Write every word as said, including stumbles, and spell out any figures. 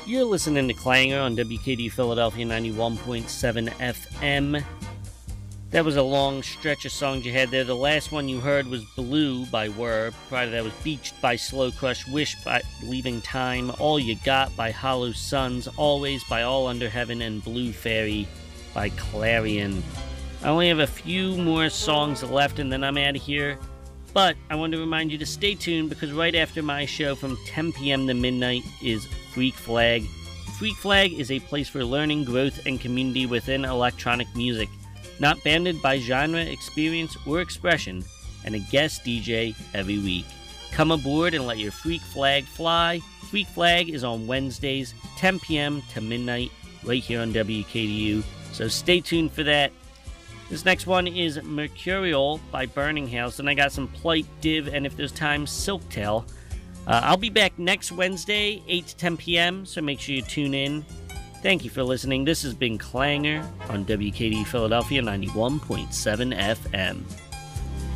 You're listening to Clanger on W K D Philadelphia ninety-one point seven F M. That was a long stretch of songs you had there. The last one you heard was Blue by Whir. Prior to that was Beached by Slow Crush, Wish by Leaving Time, All You Got by Hollow Suns, Always by All Under Heaven, and Blue Fairy by Clarion. I only have a few more songs left and then I'm out of here. But I want to remind you to stay tuned because right after my show from ten p.m. to midnight is Freak Flag. Freak Flag is a place for learning, growth, and community within electronic music. Not banded by genre, experience, or expression, and a guest D J every week. Come aboard and let your Freak Flag fly. Freak Flag is on Wednesdays, ten p.m. to midnight, right here on W K D U. So stay tuned for that. This next one is Mercurial by Burning House, and I got some Plight, Div, and if there's time, Silktail. Uh, I'll be back next Wednesday, eight to ten p.m., so make sure you tune in. Thank you for listening. This has been Clanger on W K D Philadelphia ninety-one point seven F M.